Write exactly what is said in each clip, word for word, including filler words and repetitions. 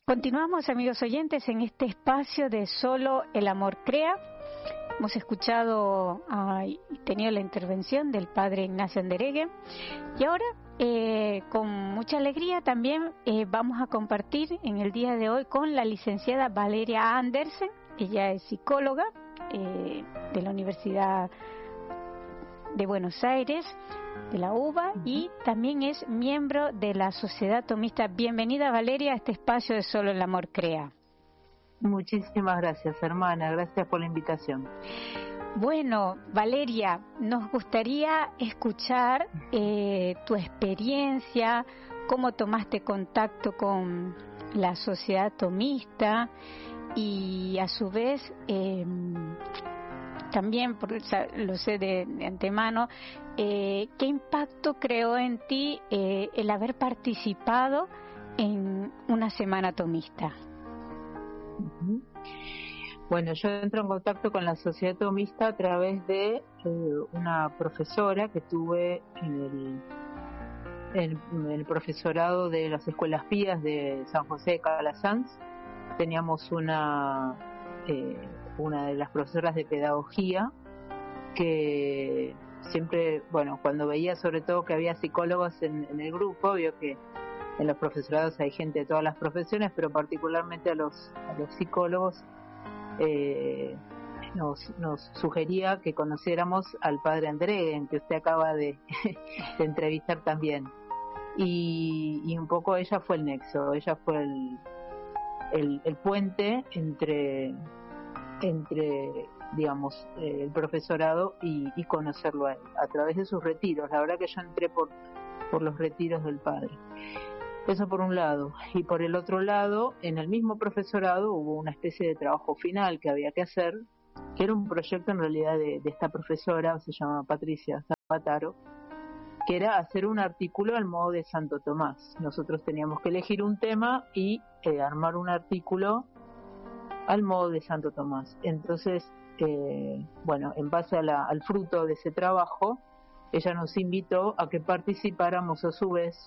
Continuamos, amigos oyentes, en este espacio de Solo el Amor Crea. Hemos escuchado uh, y tenido la intervención del padre Ignacio Andereguen. Y ahora, eh, con mucha alegría, también eh, vamos a compartir en el día de hoy con la licenciada Valeria Andersen. Ella es psicóloga eh, de la Universidad de Buenos Aires, de la U B A, y también es miembro de la Sociedad Tomista. Bienvenida, Valeria, a este espacio de Solo el Amor Crea. Muchísimas gracias, hermana, gracias por la invitación. Bueno, Valeria, nos gustaría escuchar eh, tu experiencia, cómo tomaste contacto con la Sociedad Tomista y a su vez eh, también, por, lo sé de, de antemano, eh, ¿qué impacto creó en ti eh, el haber participado en una semana tomista? Uh-huh. Bueno, yo entro en contacto con la Sociedad Tomista a través de eh, una profesora que tuve en el, en, en el profesorado de las Escuelas Pías de San José de Calasanz. Teníamos una... Eh, una de las profesoras de pedagogía que siempre, bueno, cuando veía sobre todo que había psicólogos en, en el grupo, vio que en los profesorados hay gente de todas las profesiones, pero particularmente a los, a los psicólogos eh, nos, nos sugería que conociéramos al padre Andereguen, que usted acaba de, de entrevistar también. Y, y un poco ella fue el nexo, ella fue el, el, el puente entre entre, digamos, eh, el profesorado y, y conocerlo a él, a través de sus retiros. La verdad que yo entré por, por los retiros del padre. Eso por un lado. Y por el otro lado, en el mismo profesorado hubo una especie de trabajo final que había que hacer, que era un proyecto en realidad de, de esta profesora, se llama Patricia Zapataro, que era hacer un artículo al modo de Santo Tomás. Nosotros teníamos que elegir un tema y eh, armar un artículo al modo de Santo Tomás. Entonces, eh, bueno, en base a la, al fruto de ese trabajo, ella nos invitó a que participáramos a su vez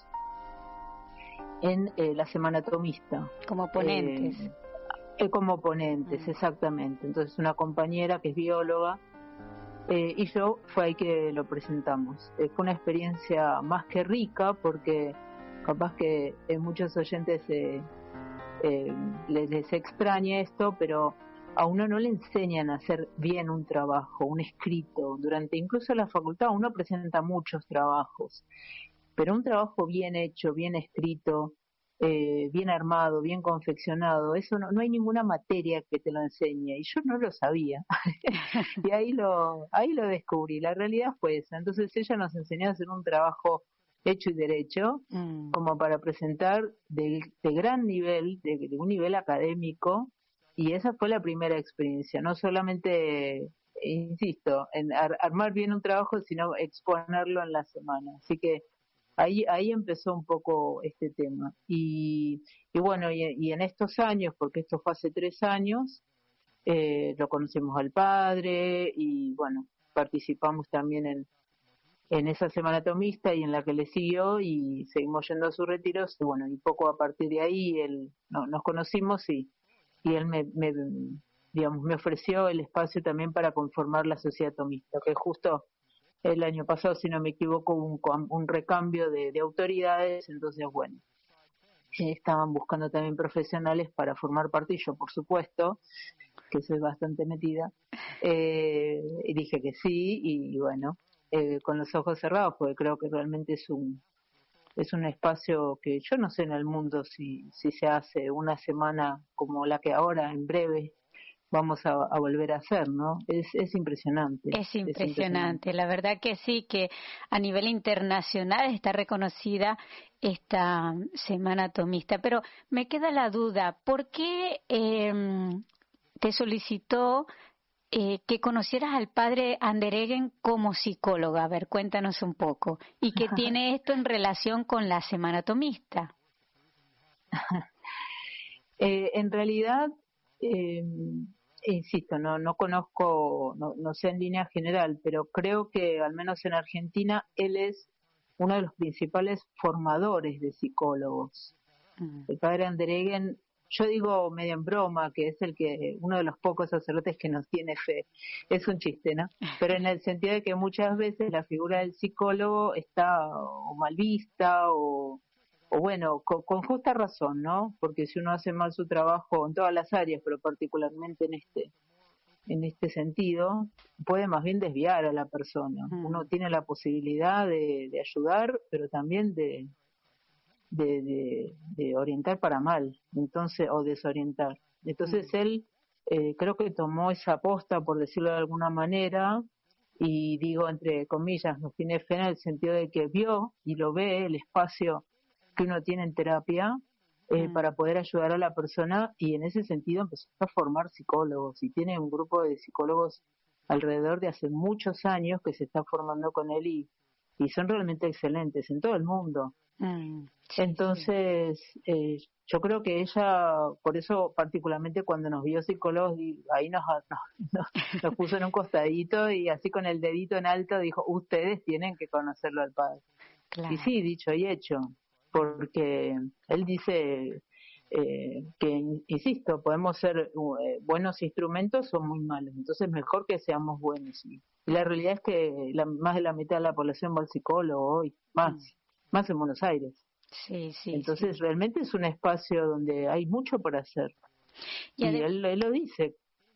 en eh, la Semana Tomista. Como ponentes. Eh, eh, como ponentes, mm. exactamente. Entonces, una compañera que es bióloga eh, y yo fue ahí que lo presentamos. Eh, fue una experiencia más que rica porque capaz que eh, muchos oyentes... Eh, Eh, les, les extraña esto, pero a uno no le enseñan a hacer bien un trabajo, un escrito. Durante incluso la facultad uno presenta muchos trabajos, pero un trabajo bien hecho, bien escrito, eh, bien armado, bien confeccionado, eso no, no hay ninguna materia que te lo enseñe, y yo no lo sabía. Y ahí lo, ahí lo descubrí, la realidad fue esa. Entonces ella nos enseñó a hacer un trabajo hecho y derecho, mm. como para presentar de, de gran nivel, de, de un nivel académico, y esa fue la primera experiencia, no solamente, insisto, en ar, armar bien un trabajo, sino exponerlo en la semana. Así que ahí ahí empezó un poco este tema. Y, y bueno, y, y en estos años, porque esto fue hace tres años, eh, lo conocemos al padre, y bueno, participamos también en en esa semana tomista y en la que le siguió, y seguimos yendo a sus retiros, y bueno, y poco a partir de ahí él no, nos conocimos y, y él me, me digamos me ofreció el espacio también para conformar la Sociedad Tomista, que justo el año pasado, si no me equivoco, un, un recambio de, de autoridades. Entonces bueno, estaban buscando también profesionales para formar parte, y yo por supuesto, que soy bastante metida, eh, y dije que sí, y bueno, Eh, con los ojos cerrados, porque creo que realmente es un es un espacio que yo no sé en el mundo si si se hace una semana como la que ahora en breve vamos a, a volver a hacer, ¿no? Es es impresionante. Es impresionante, es impresionante, la verdad que sí, que a nivel internacional está reconocida esta semana tomista, pero me queda la duda, ¿por qué eh, te solicitó Eh, que conocieras al padre Andereguen como psicóloga? A ver, cuéntanos un poco. ¿Y qué tiene esto en relación con la semana tomista? eh, en realidad, eh, insisto, no no conozco, no, no sé en línea general, pero creo que al menos en Argentina él es uno de los principales formadores de psicólogos. Mm. El padre Andereguen yo digo medio en broma que es el que uno de los pocos sacerdotes que nos tiene fe. Es un chiste, ¿no? Pero en el sentido de que muchas veces la figura del psicólogo está o mal vista o, o bueno, con, con justa razón, ¿no? Porque si uno hace mal su trabajo en todas las áreas, pero particularmente en este en este sentido, puede más bien desviar a la persona. Mm. Uno tiene la posibilidad de, de ayudar, pero también de, de, de, de orientar para mal, entonces o desorientar. Entonces Mm. él eh, creo que tomó esa aposta, por decirlo de alguna manera, y digo entre comillas, no tiene fe en el sentido de que vio y lo ve el espacio que uno tiene en terapia eh, Mm. para poder ayudar a la persona, y en ese sentido empezó a formar psicólogos y tiene un grupo de psicólogos alrededor de hace muchos años que se está formando con él y, y son realmente excelentes en todo el mundo. Mm. Sí, Entonces, sí. eh, yo creo que ella, por eso particularmente cuando nos vio psicólogos, y ahí nos, nos, nos, nos puso en un costadito y así con el dedito en alto dijo, ustedes tienen que conocerlo al padre. Claro. Y sí, dicho y hecho, porque él dice eh, que, insisto, podemos ser eh, buenos instrumentos o muy malos, entonces mejor que seamos buenos. Y la realidad es que la, más de la mitad de la población va al psicólogo hoy, más, mm. más en Buenos Aires. Sí, sí, entonces sí. realmente es un espacio donde hay mucho por hacer. Y, y él, él lo dice,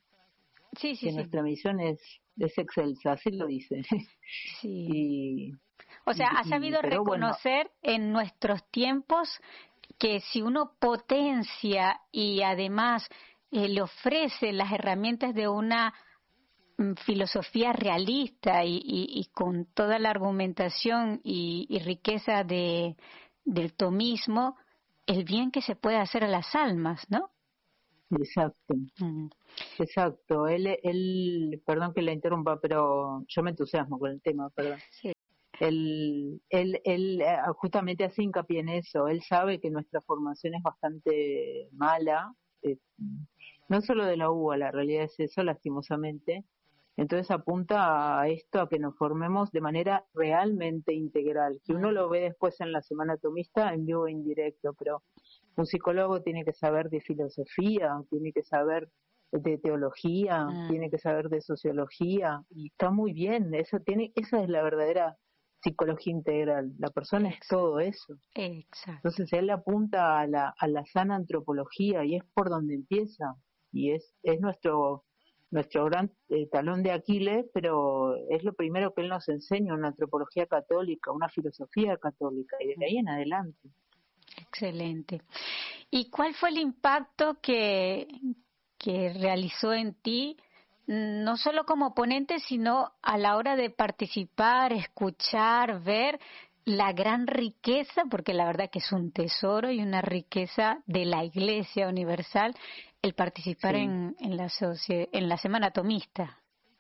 sí, sí, que sí. nuestra misión es, es excelsa, así lo dice. Sí. y O sea, y, ha sabido y, reconocer bueno, en nuestros tiempos que si uno potencia y además eh, le ofrece las herramientas de una mm, filosofía realista y, y, y con toda la argumentación y, y riqueza de, del tomismo, el bien que se puede hacer a las almas, ¿no? Exacto. Mm. Exacto. Él, él, perdón que la interrumpa, pero yo me entusiasmo con el tema, perdón. Sí. Él, él, él justamente hace hincapié en eso. Él sabe que nuestra formación es bastante mala, eh, no solo de la U B A, la realidad es eso, lastimosamente. Entonces apunta a esto, a que nos formemos de manera realmente integral, que uno lo ve después en la Semana Tomista en vivo e indirecto, pero un psicólogo tiene que saber de filosofía, tiene que saber de teología, mm. tiene que saber de sociología, y está muy bien, eso tiene, esa es la verdadera psicología integral, la persona Exacto. Es todo eso. Exacto. Entonces él apunta a la, a la sana antropología y es por donde empieza, y es, es nuestro nuestro gran eh, talón de Aquiles, pero es lo primero que él nos enseña, una antropología católica, una filosofía católica, y de ahí en adelante. Excelente. ¿Y cuál fue el impacto que, que realizó en ti, no solo como ponente, sino a la hora de participar, escuchar, ver la gran riqueza, porque la verdad que es un tesoro y una riqueza de la Iglesia Universal, el participar sí. en, en, la socie- en la Semana Tomista?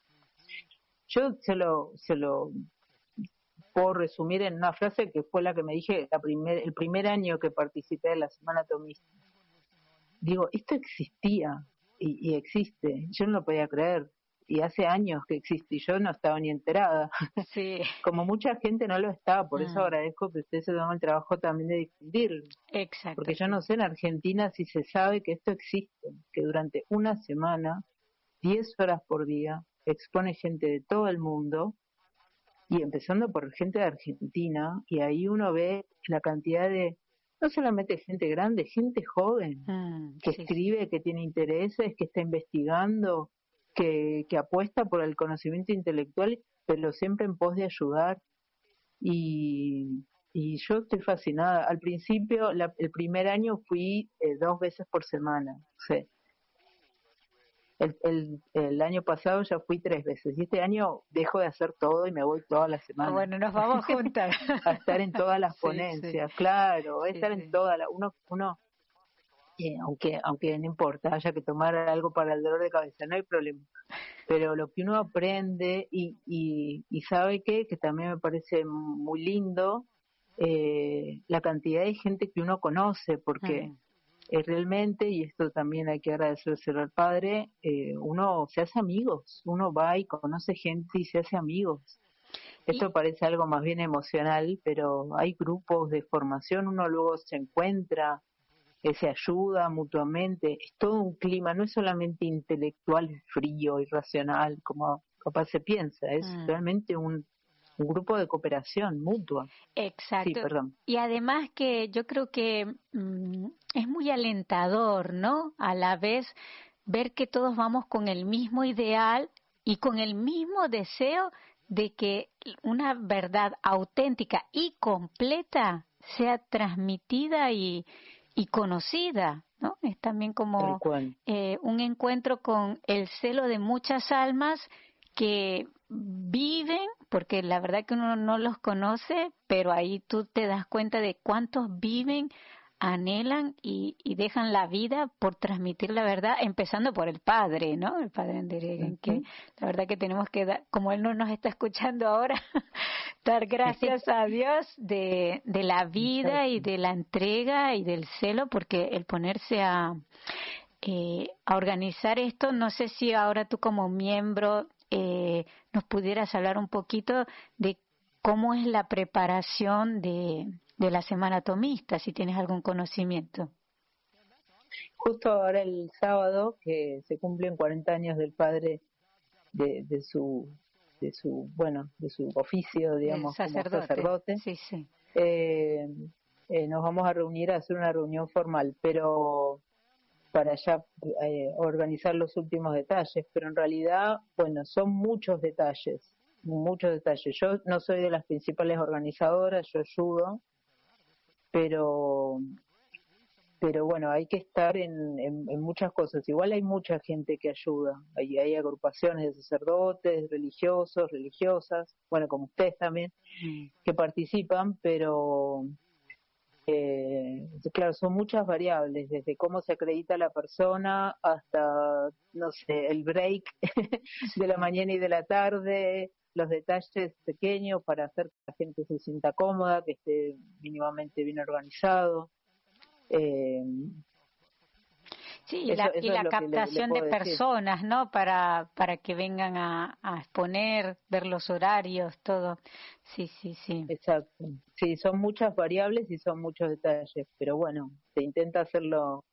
Yo se lo, se lo puedo resumir en una frase que fue la que me dije la primer, el primer año que participé de la Semana Tomista. Digo, esto existía y, y existe. Yo no lo podía creer. Y hace años que existe y yo no estaba ni enterada. Sí. Como mucha gente no lo está, por eso mm. agradezco que usted se tome el trabajo también de difundirlo. Exacto. Porque yo no sé en Argentina si se sabe que esto existe, que durante una semana, diez horas por día, expone gente de todo el mundo, y empezando por gente de Argentina, y ahí uno ve la cantidad de, no solamente gente grande, gente joven, mm, que sí, escribe, sí. que tiene intereses, que está investigando, que, que apuesta por el conocimiento intelectual, pero siempre en pos de ayudar. Y, y yo estoy fascinada. Al principio, la, el primer año fui eh, dos veces por semana. O sea, el, el, el año pasado ya fui tres veces. Y este año dejo de hacer todo y me voy todas las semanas. Bueno, nos vamos juntas. A estar en todas las ponencias, sí, sí. Claro, sí, estar sí. en todas las... Uno... uno Eh, aunque aunque no importa, haya que tomar algo para el dolor de cabeza, no hay problema. Pero lo que uno aprende y, y, y sabe que, que también me parece muy lindo, eh, la cantidad de gente que uno conoce, porque mm. eh, realmente, y esto también hay que agradecérselo al padre, eh, uno se hace amigos, uno va y conoce gente y se hace amigos. Esto ¿Y? Parece algo más bien emocional, pero hay grupos de formación, uno luego se encuentra. eh, se ayuda mutuamente, es todo un clima, no es solamente intelectual, frío, irracional, como capaz se piensa, es Mm. realmente un, un grupo de cooperación mutua. Sí, Exacto. perdón. Y además que yo creo que mm, es muy alentador, ¿no? A la vez ver que todos vamos con el mismo ideal y con el mismo deseo de que una verdad auténtica y completa sea transmitida y, y conocida, ¿no? Es también Tal como cual. eh, un encuentro con el celo de muchas almas que viven, porque la verdad que uno no los conoce, pero ahí tú te das cuenta de cuántos viven, anhelan y, y dejan la vida por transmitir la verdad, empezando por el padre, ¿no? El padre Andereggen, que Ujú. la verdad que tenemos que dar, como él no nos está escuchando ahora, dar gracias a Dios de, de la vida y Exacto. de la entrega y del celo, porque el ponerse a, eh, a organizar esto, no sé si ahora tú como miembro eh, nos pudieras hablar un poquito de cómo es la preparación de, de la Semana Tomista, si tienes algún conocimiento. Justo ahora el sábado, que se cumplen cuarenta años del padre, de, de su de su bueno de su oficio, El digamos, como sacerdote, sacerdote, sí, sí. eh, eh, nos vamos a reunir a hacer una reunión formal, pero para ya eh, organizar los últimos detalles, pero en realidad, bueno, son muchos detalles, muchos detalles. Yo no soy de las principales organizadoras, yo ayudo, pero pero bueno, hay que estar en, en, en muchas cosas. Igual hay mucha gente que ayuda, hay, hay agrupaciones de sacerdotes, religiosos, religiosas, bueno, como ustedes también, Mm. que participan, pero eh, claro, son muchas variables, desde cómo se acredita la persona hasta, no sé, el break de la Sí. mañana y de la tarde, los detalles pequeños para hacer que la gente se sienta cómoda, que esté mínimamente bien organizado. Eh, Sí, y eso la, y eso es la lo que le, le captación de puedo decir. personas, ¿no? Para, para que vengan a, a exponer, ver los horarios, todo. Sí, sí, sí. Exacto. Sí, son muchas variables y son muchos detalles, pero bueno, se intenta hacerlo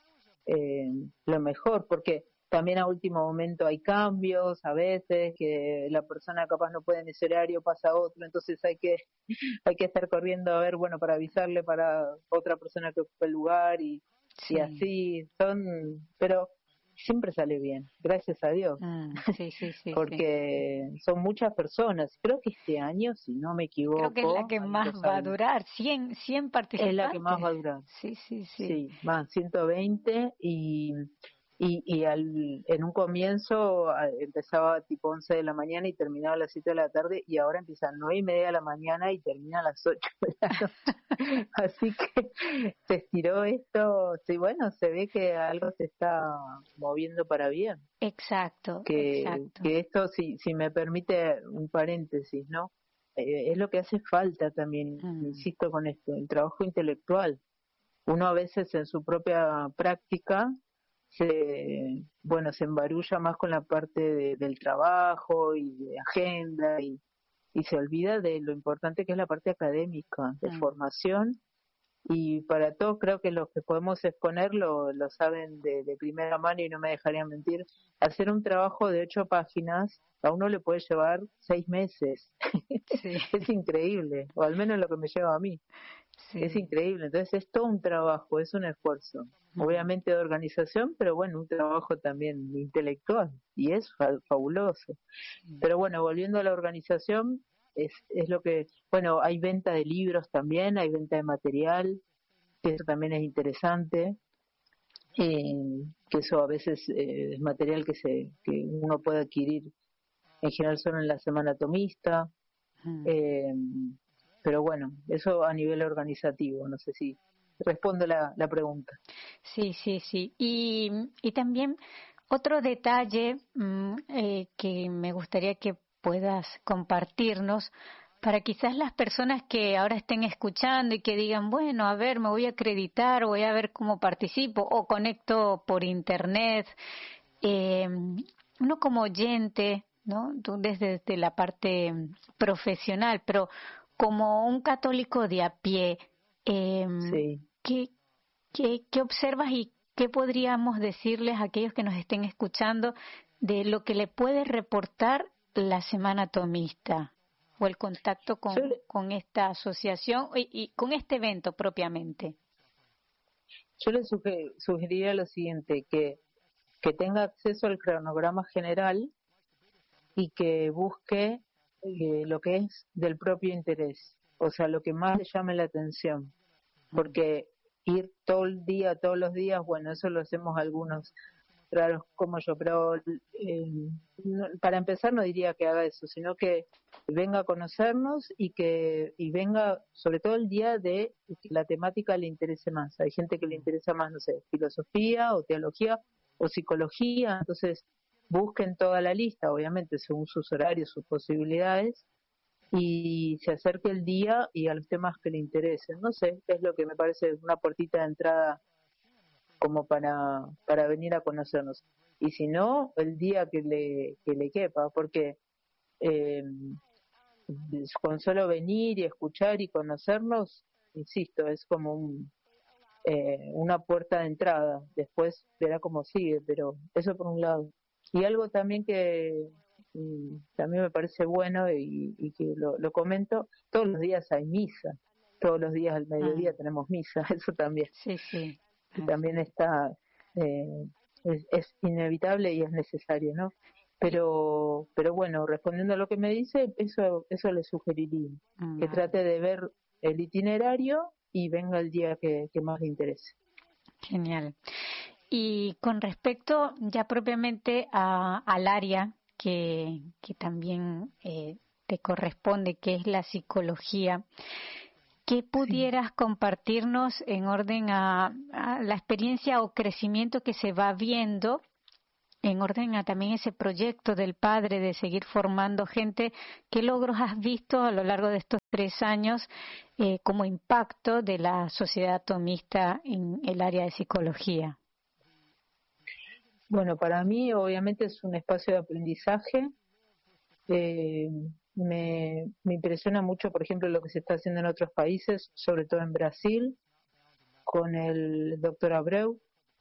eh, lo mejor, porque también a último momento hay cambios, a veces que la persona capaz no puede en ese horario, pasa a otro, entonces hay que hay que estar corriendo a ver, bueno, para avisarle para otra persona que ocupe el lugar y, y Sí. así, son, pero siempre sale bien, gracias a Dios, Mm, sí, sí, sí, sí. porque son muchas personas. Creo que este año, si no me Creo que es la equivoco, que ahí más lo va a saben, durar. Cien, cien es la que más participantes. va a durar. Sí, sí, sí. Sí, más ciento veinte y, y, y al, en un comienzo a- empezaba tipo once de la mañana y terminaba a las siete de la tarde y ahora empieza a nueve y media de la mañana y termina a las ocho de la noche. Así que se estiró esto, sí, bueno, se ve que algo se está moviendo para bien. Exacto, Que, exacto. que esto, si, si me permite un paréntesis, ¿no? Eh, es lo que hace falta también, Mm, insisto con esto, el trabajo intelectual. Uno a veces en su propia práctica se, bueno, se embarulla más con la parte de, del trabajo y de agenda y, y se olvida de lo importante que es la parte académica, de mm. formación, y para todos creo que los que podemos exponer lo, lo saben de, de primera mano y no me dejarían mentir. Hacer un trabajo de ocho páginas a uno le puede llevar seis meses. Sí, Es increíble, o al menos lo que me lleva a mí. Es sí. increíble, entonces es todo un trabajo, es un esfuerzo, Mm, obviamente de organización, pero bueno, un trabajo también intelectual y es fa- fabuloso. sí. Pero bueno, volviendo a la organización, es, es lo que, bueno, hay venta de libros también, hay venta de material, que eso también es interesante, eh, que eso a veces eh, es material que, se, que uno puede adquirir en general solo en la semana tomista, Mm. eh, pero bueno, eso a nivel organizativo, no sé si respondo la, la pregunta. Sí, sí, sí. Y, y también otro detalle mm, eh, que me gustaría que puedas compartirnos para quizás las personas que ahora estén escuchando y que digan, bueno, a ver, me voy a acreditar, voy a ver cómo participo o conecto por internet. Eh, Uno como oyente, ¿no? Tú desde, desde la parte mm, profesional, pero como un católico de a pie, eh, Sí. ¿qué, ¿Qué, qué observas y qué podríamos decirles a aquellos que nos estén escuchando de lo que le puede reportar la Semana Tomista o el contacto con, Yo, con esta asociación y, y con este evento propiamente? yo le suge- sugeriría lo siguiente, que, que tenga acceso al cronograma general y que busque eh, lo que es del propio interés, o sea, lo que más le llame la atención, porque ir todo el día, todos los días, bueno, eso lo hacemos algunos raros como yo, pero eh, no, para empezar no diría que haga eso, sino que venga a conocernos y que y venga sobre todo el día de que la temática le interese más. Hay gente que le interesa más, no sé, filosofía o teología o psicología, entonces busquen toda la lista, obviamente según sus horarios, sus posibilidades, y se acerque el día y a los temas que le interesen. No sé, es lo que me parece una puertita de entrada como para, para venir a conocernos. Y si no, el día que le, que le quepa, porque eh, con solo venir y escuchar y conocernos, insisto, es como un, eh, una puerta de entrada. Después verá cómo sigue, pero eso por un lado. Y algo también que mm, también me parece bueno y, y que lo, lo comento, todos los días hay misa, todos los días al mediodía Mm, tenemos misa, eso también. sí, sí. Que Así. también está, eh, es, es inevitable y es necesario, ¿no? Pero, pero bueno, respondiendo a lo que me dice, eso, eso le sugeriría, que Mm, trate de ver el itinerario y venga el día que, que más le interese. genial. Y con respecto ya propiamente a, al área que, que también eh, te corresponde, que es la psicología, ¿qué Sí. pudieras compartirnos en orden a, a la experiencia o crecimiento que se va viendo, en orden a también ese proyecto del padre de seguir formando gente? ¿Qué logros has visto a lo largo de estos tres años eh, como impacto de la sociedad tomista en el área de psicología? Bueno, para mí obviamente es un espacio de aprendizaje. Eh, me, me impresiona mucho, por ejemplo, lo que se está haciendo en otros países, sobre todo en Brasil, con el doctor Abreu.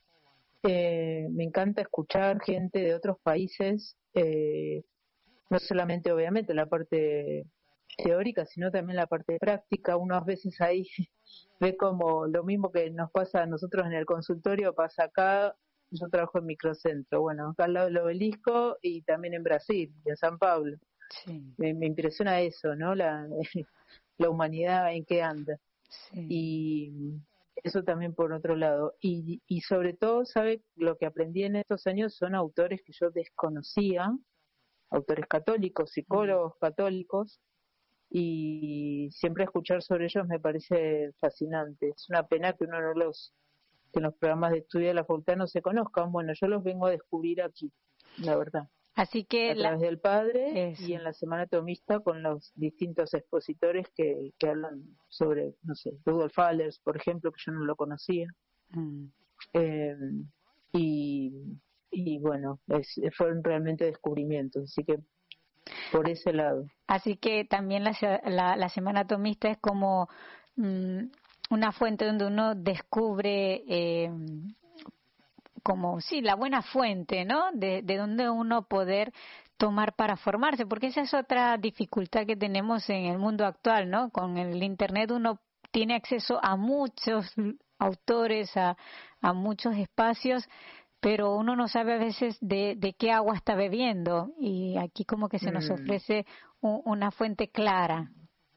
Eh, me encanta escuchar gente de otros países, eh, no solamente obviamente la parte teórica, sino también la parte práctica. Uno a veces ahí ve como lo mismo que nos pasa a nosotros en el consultorio, pasa acá. Yo trabajo en microcentro, bueno, acá al lado del obelisco y también en Brasil, en San Pablo. Sí, Me, me impresiona eso, ¿no? La, la humanidad en qué anda. sí. Y eso también por otro lado. Y, y sobre todo, ¿sabe? Lo que aprendí en estos años son autores que yo desconocía, autores católicos, Mm. psicólogos católicos, y siempre escuchar sobre ellos me parece fascinante. Es una pena que uno no los, que en los programas de estudio de la facultad no se conozcan. Bueno, yo los vengo a descubrir aquí, la verdad, Así que a la, través del padre y eso. en la Semana Tomista con los distintos expositores que, que hablan sobre, no sé, Rudolf Allers, por ejemplo, que yo no lo conocía. Mm. Eh, y, y bueno, es, fueron realmente descubrimientos, así que por ese lado. Así que también la, se- la, la Semana Tomista es como mm, una fuente donde uno descubre, eh, como, sí, la buena fuente, ¿no? De, de donde uno poder tomar para formarse, porque esa es otra dificultad que tenemos en el mundo actual, ¿no? Con el Internet uno tiene acceso a muchos autores, a, a muchos espacios, pero uno no sabe a veces de, de qué agua está bebiendo, y aquí como que se nos Mm, ofrece un- una fuente clara.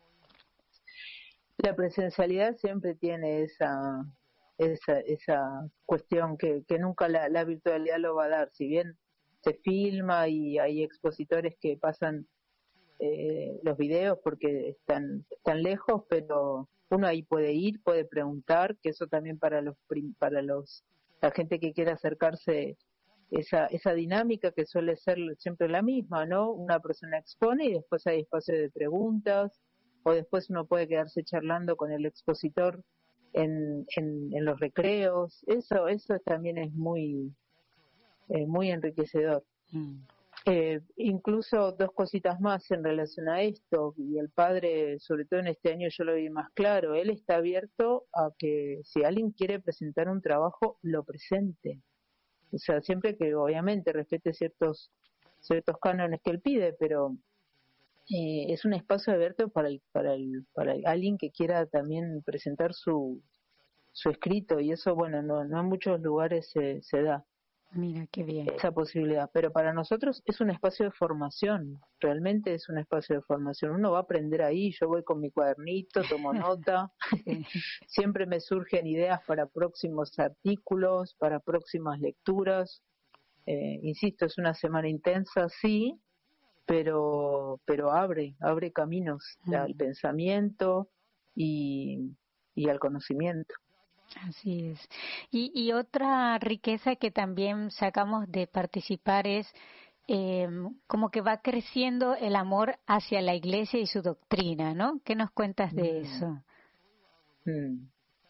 la presencialidad siempre tiene esa esa, esa cuestión que, que nunca la, la virtualidad lo va a dar, si bien se filma y hay expositores que pasan eh, los videos porque están, están lejos, pero uno ahí puede ir, puede preguntar, que eso también para los prim- para los la gente que quiera acercarse, esa esa dinámica que suele ser siempre la misma, ¿no? Una persona expone y después hay espacio de preguntas, o después uno puede quedarse charlando con el expositor en, en, en los recreos. Eso eso también es muy eh, muy enriquecedor. Mm. Eh, incluso dos cositas más en relación a esto, y el padre, sobre todo en este año yo lo vi más claro, él está abierto a que si alguien quiere presentar un trabajo, lo presente. O sea, siempre que obviamente respete ciertos ciertos cánones que él pide, pero eh, es un espacio abierto para el, para el, para el- alguien que quiera también presentar su su escrito, y eso, bueno, no, no en muchos lugares se, se da Mira qué bien. esa posibilidad, pero para nosotros es un espacio de formación, realmente es un espacio de formación, uno va a aprender ahí, yo voy con mi cuadernito, tomo nota, Sí. siempre me surgen ideas para próximos artículos, para próximas lecturas, eh, insisto, es una semana intensa, sí, pero pero abre, abre caminos al Mm. pensamiento y, y al conocimiento. Así es. Y, y otra riqueza que también sacamos de participar es eh, como que va creciendo el amor hacia la Iglesia y su doctrina, ¿no? ¿Qué nos cuentas de Mm, eso? mm.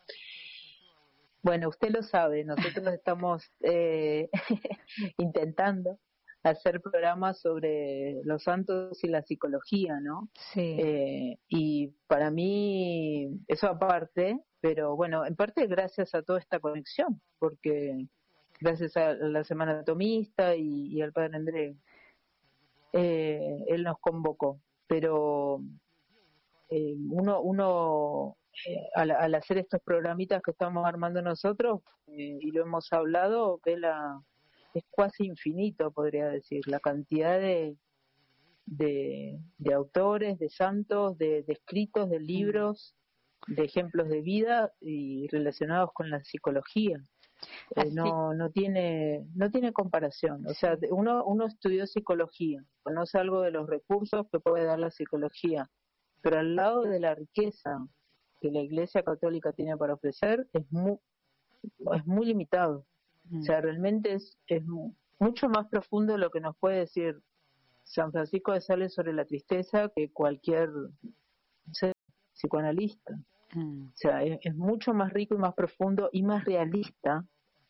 Bueno, usted lo sabe, nosotros estamos eh, intentando hacer programas sobre los santos y la psicología, ¿no? Sí. Eh, y para mí, eso aparte, pero bueno, en parte gracias a toda esta conexión, porque gracias a la Semana Atomista y, y al Padre André, eh, él nos convocó, pero eh, uno, uno eh, al, al hacer estos programitas que estamos armando nosotros, eh, y lo hemos hablado, ve la, es casi infinito, podría decir, la cantidad de, de, de autores, de santos, de, de escritos, de Mm. libros, de ejemplos de vida y relacionados con la psicología. Eh, Así, no no tiene no tiene comparación, o sea, sí. uno uno estudió psicología, conoce algo de los recursos que puede dar la psicología, pero al lado de la riqueza que la Iglesia Católica tiene para ofrecer es muy es muy limitado. O Mm. sea, realmente es es mu- mucho más profundo lo que nos puede decir San Francisco de Sales sobre la tristeza que cualquier, no sé, psicoanalista. Mm. O sea, es, es mucho más rico y más profundo y más realista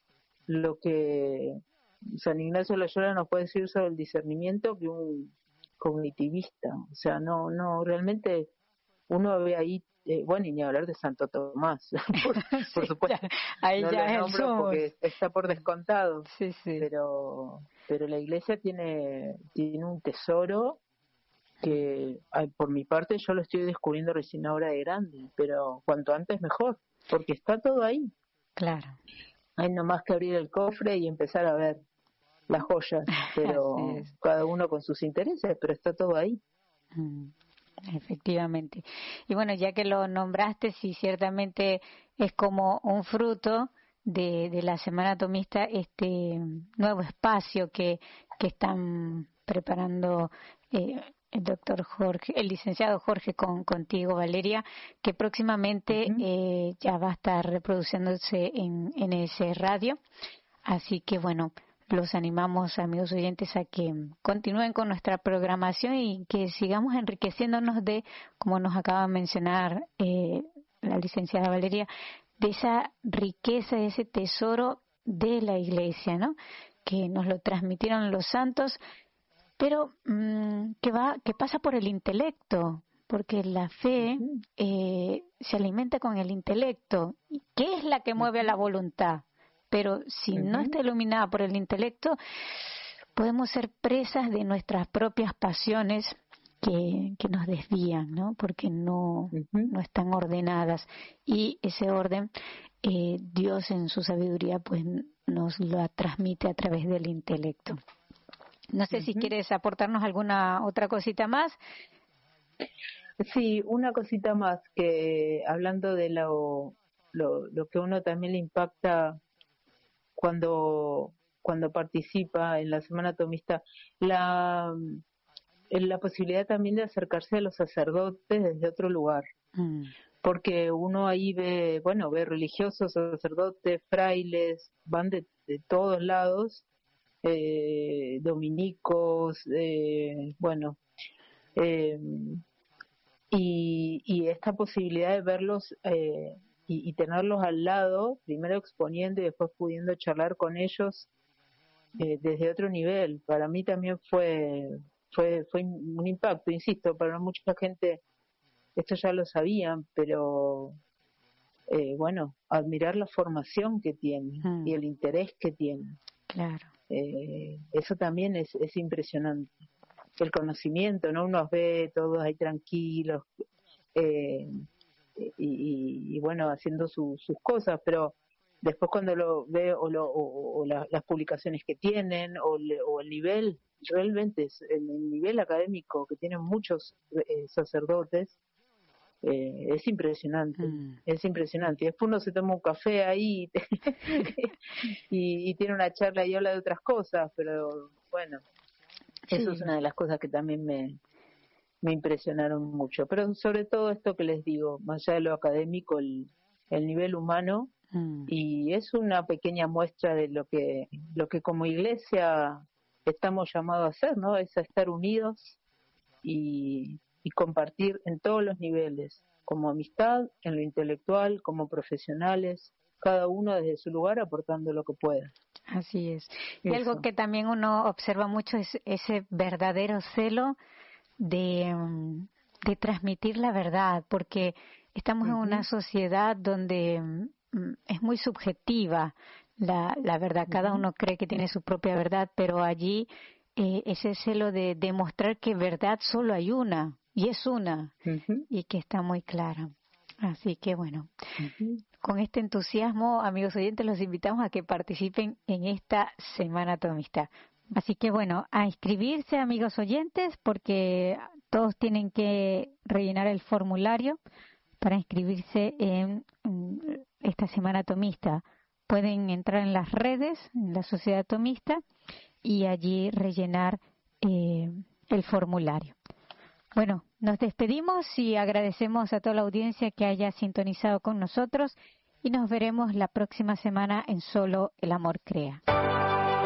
lo que San Ignacio de Loyola nos puede decir sobre el discernimiento que un cognitivista. O sea, no, no, realmente uno ve ahí, eh, bueno, y ni hablar de Santo Tomás, por, por Sí, ya, supuesto, ahí no ya lo es el nombro sumo. porque está por descontado, Sí, sí. pero, pero la Iglesia tiene, tiene un tesoro que, ay, por mi parte, yo lo estoy descubriendo recién ahora de grande, pero cuanto antes mejor, porque está todo ahí. Claro. Hay nomás que abrir el cofre y empezar a ver las joyas, Así pero es. cada uno con sus intereses, pero está todo ahí. Mm. Efectivamente. Y bueno, ya que lo nombraste, sí, ciertamente es como un fruto de, de la Semana Tomista, este nuevo espacio que, que están preparando eh, el doctor Jorge, el licenciado Jorge con contigo, Valeria, que próximamente Ujú. eh, ya va a estar reproduciéndose en, en ese radio. Así que bueno, los animamos, amigos oyentes, a que continúen con nuestra programación y que sigamos enriqueciéndonos de, como nos acaba de mencionar eh, la licenciada Valeria, de esa riqueza, de ese tesoro de la Iglesia, ¿no? Que nos lo transmitieron los santos, pero mmm, que va, que pasa por el intelecto, porque la fe Ujú. eh, se alimenta con el intelecto. ¿Qué es la que mueve a la Ujú. voluntad? Pero si no Ujú. está iluminada por el intelecto, podemos ser presas de nuestras propias pasiones que, que nos desvían, ¿no? Porque no, Ujú. no están ordenadas. Y ese orden, eh, Dios en su sabiduría, pues nos lo transmite a través del intelecto. No sé si Ujú. quieres aportarnos alguna otra cosita más. Sí, una cosita más que hablando de lo, lo, lo que uno también le impacta cuando, cuando participa en la Semana Tomista, la, la posibilidad también de acercarse a los sacerdotes desde otro lugar, Mm. porque uno ahí ve, bueno, ve religiosos, sacerdotes, frailes, van de, de todos lados, eh, dominicos, eh, bueno, eh, y, y esta posibilidad de verlos eh, y, y tenerlos al lado, primero exponiendo y después pudiendo charlar con ellos, eh, desde otro nivel. Para mí también fue, fue, fue un impacto, insisto, para mucha gente esto ya lo sabían, pero eh, bueno, admirar la formación que tienen mm. y el interés que tienen. Claro. Eh, eso también es, es impresionante. El conocimiento, ¿no? Uno ve todos ahí tranquilos eh, y, y, y bueno, haciendo su, sus cosas, pero después cuando lo veo o, lo, o, o la, las publicaciones que tienen o, le, o el nivel, realmente es el, el nivel académico que tienen muchos eh, sacerdotes, eh, es impresionante, mm. es impresionante. Y después uno se toma un café ahí y, y tiene una charla y habla de otras cosas, pero bueno, sí. Eso es una de las cosas que también me, me impresionaron mucho. Pero sobre todo esto que les digo, más allá de lo académico, el, el nivel humano, mm. y es una pequeña muestra de lo que, lo que como iglesia estamos llamados a hacer, ¿no? Es a estar unidos y y compartir en todos los niveles, como amistad, en lo intelectual, como profesionales, cada uno desde su lugar aportando lo que pueda. Así es. Y Eso. Algo que también uno observa mucho es ese verdadero celo de, de transmitir la verdad, porque estamos uh-huh. en una sociedad donde um, es muy subjetiva la, la verdad, cada uh-huh. uno cree que tiene su propia verdad, pero allí eh, ese celo de demostrar que verdad solo hay una, y es una, uh-huh. y que está muy clara. Así que bueno, uh-huh. con este entusiasmo, amigos oyentes, los invitamos a que participen en esta Semana Tomista. Así que bueno, a inscribirse, amigos oyentes, porque todos tienen que rellenar el formulario para inscribirse en, en esta Semana Tomista. Pueden entrar en las redes, en la Sociedad Tomista, y allí rellenar eh, el formulario. Bueno, nos despedimos y agradecemos a toda la audiencia que haya sintonizado con nosotros y nos veremos la próxima semana en Solo el Amor Crea.